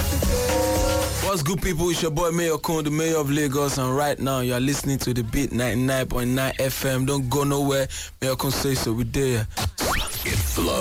What's good, people? It's your boy Mayor Kun, the mayor of Lagos, and right now you are listening to the Beat 99.9 FM. Don't go nowhere. Mayor Kun say so. We there. It flows.